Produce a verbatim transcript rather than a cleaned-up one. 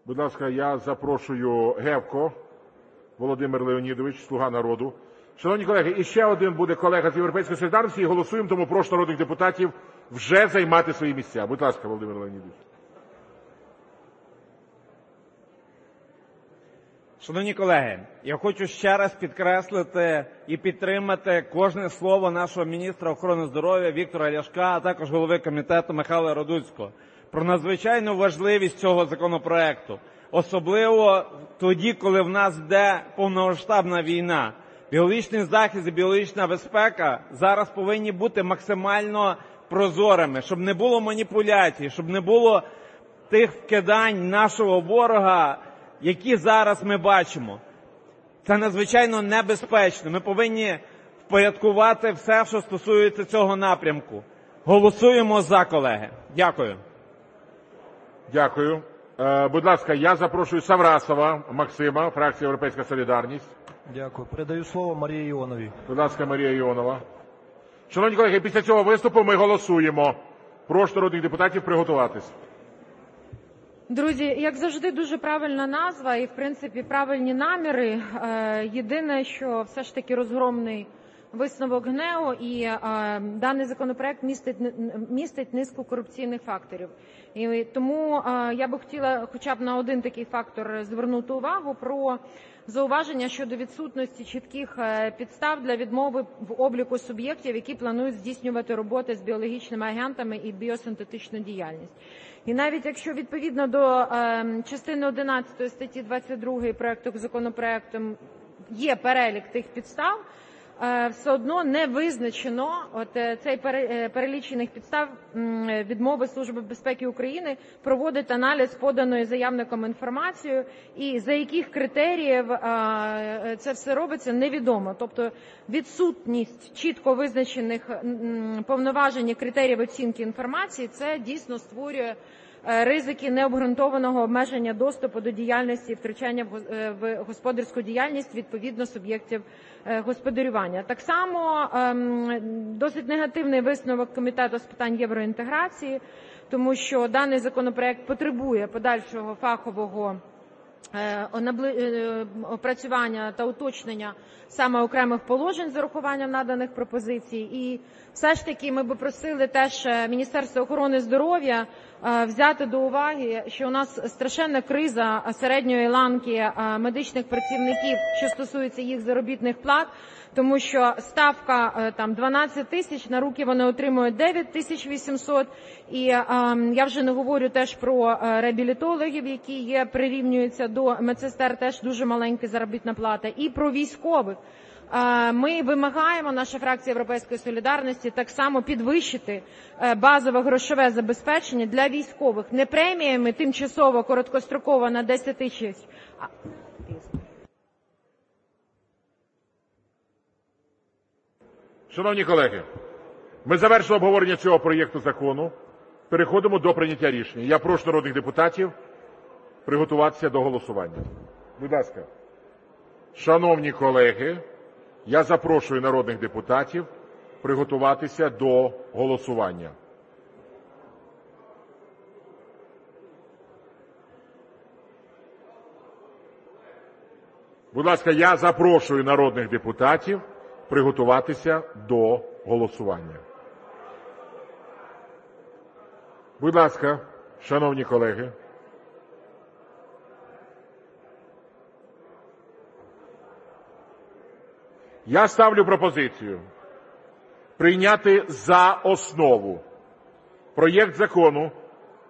Будь ласка, я запрошую Гевко Володимир Леонідович, "Слуга народу". Шановні колеги, і ще один буде колега з "Європейської солідарності", і голосуємо, тому прошу народних депутатів вже займати свої місця. Будь ласка, Володимир Леонідович. Шановні колеги, я хочу ще раз підкреслити і підтримати кожне слово нашого міністра охорони здоров'я Віктора Ляшка, а також голови комітету Михайла Радуцького про надзвичайну важливість цього законопроекту. Особливо тоді, коли в нас йде повномасштабна війна. Біологічний захист і біологічна безпека зараз повинні бути максимально прозорими, щоб не було маніпуляцій, щоб не було тих вкидань нашого ворога, які зараз ми бачимо. Це надзвичайно небезпечно. Ми повинні впорядкувати все, що стосується цього напрямку. Голосуємо за, колеги. Дякую. Дякую. Е, будь ласка, я запрошую Саврасова Максима, фракція "Європейська солідарність". Дякую. Передаю слово Марії Іоновій. Будь ласка, Марія Іонова. Шановні колеги, після цього виступу ми голосуємо. Прошу народних депутатів приготуватись. Друзі, як завжди, дуже правильна назва і, в принципі, правильні наміри. Єдине, що все ж таки розгромний висновок ГНЕУ, і е, даний законопроект містить, містить низку корупційних факторів. І тому е, я би хотіла хоча б на один такий фактор звернути увагу про зауваження щодо відсутності чітких підстав для відмови в обліку суб'єктів, які планують здійснювати роботи з біологічними агентами і біосинтетичну діяльність. І навіть якщо відповідно до е, частини одинадцятої статті двадцять другої проекту законопроекту є перелік тих підстав, е, все одно не визначено от, е, цей перелічених підстав е, відмови Служби безпеки України проводить аналіз поданої заявником інформацією, і за яких критеріїв е, це все робиться, невідомо. Тобто відсутність чітко визначених м, повноважень і критеріїв оцінки інформації, це дійсно створює ризики необґрунтованого обмеження доступу до діяльності і втручання в господарську діяльність відповідно суб'єктів господарювання. Так само досить негативний висновок Комітету з питань євроінтеграції, тому що даний законопроект потребує подальшого фахового опрацювання та уточнення саме окремих положень з урахуванням наданих пропозицій. І все ж таки ми би просили теж Міністерство охорони здоров'я взяти до уваги, що у нас страшенна криза середньої ланки медичних працівників, що стосується їх заробітних плат, тому що ставка там дванадцять тисяч, на руки вони отримують дев'ять тисяч вісімсот. І я вже не говорю теж про реабілітологів, які є, прирівнюються до медсестер, теж дуже маленька заробітна плата, і про військових. Ми вимагаємо, наша фракція Європейської солідарності, так само підвищити базове грошове забезпечення для військових. Не преміями тимчасово, короткостроково на десять тисяч. Шановні колеги, ми завершили обговорення цього проєкту закону. Переходимо до прийняття рішення. Я прошу народних депутатів приготуватися до голосування. Будь ласка. Шановні колеги, я запрошую народних депутатів приготуватися до голосування. Будь ласка, я запрошую народних депутатів приготуватися до голосування. Будь ласка, шановні колеги. Я ставлю пропозицію прийняти за основу проєкт Закону